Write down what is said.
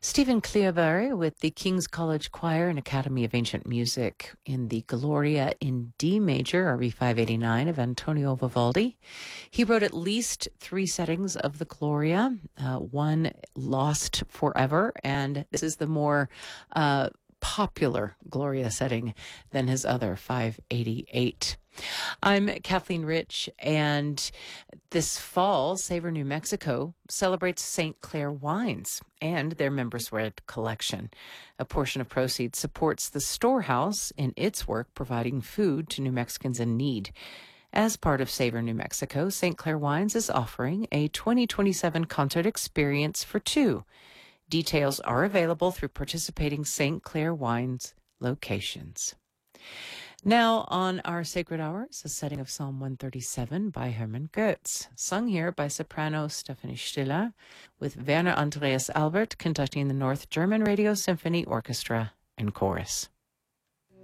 Stephen Cleobury with the King's College Choir and Academy of Ancient Music in the Gloria in D major, RV 589 of Antonio Vivaldi. He wrote at least 3 settings of the Gloria, one lost forever, and this is the more popular Gloria setting than his other 588. I'm Kathleen Rich, and this fall, Savor New Mexico celebrates St. Clair Wines and their Members Red collection. A portion of proceeds supports the storehouse in its work providing food to New Mexicans in need. As part of Savor New Mexico, St. Clair Wines is offering a 2027 concert experience for 2. Details are available through participating St. Clair Wines locations. Now, on our Sacred Hours, a setting of Psalm 137 by Hermann Goetz, sung here by soprano Stephanie Stiller, with Werner Andreas Albert conducting the North German Radio Symphony Orchestra and Chorus.